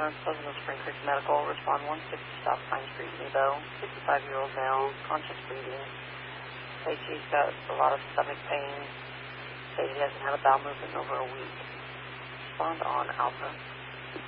insurance, Pleasantville Spring Creek Medical, respond 160 South Pine Street, Nebo, 55-year-old male, conscious breathing. Says he's got a lot of stomach pain. Says he hasn't had a bowel movement in over a week. Respond on Alpha.